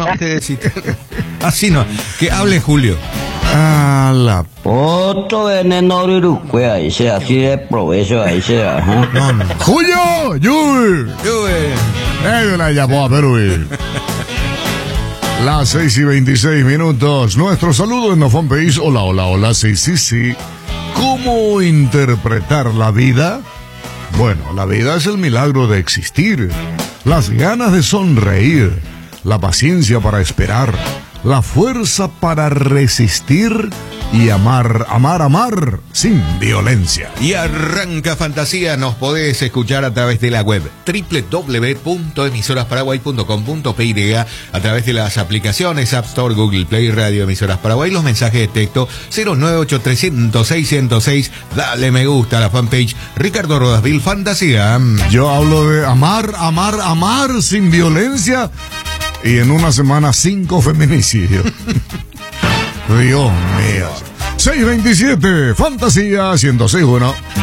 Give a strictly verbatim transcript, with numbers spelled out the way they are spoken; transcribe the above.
no, te decís. Así no, que hable Julio. Ah, la Otro veneno uruguay, ahí se así de provecho, ahí se ajá. no, no. Julio, Yui. Eh, la llamó a Perú. Las seis y veintiséis minutos. Nuestro saludo en la fanpage. Hola, hola, hola. Sí, sí, sí. ¿Cómo interpretar la vida? Bueno, la vida es el milagro de existir, las ganas de sonreír, la paciencia para esperar, la fuerza para resistir y amar, amar, amar sin violencia. Y arranca Fantasía, nos podés escuchar a través de la web doble u doble u doble u punto emisoras paraguay punto com punto pe y, a través de las aplicaciones App Store, Google Play, Radio Emisoras Paraguay, los mensajes de texto cero nueve ocho tres cero cero seis cero cero seis. Dale me gusta a la fanpage Ricardo Rodasville Fantasía. Yo hablo de amar, amar, amar sin violencia y en una semana cinco feminicidios. Dios mío. seis veintisiete, Fantasía ciento seis punto uno.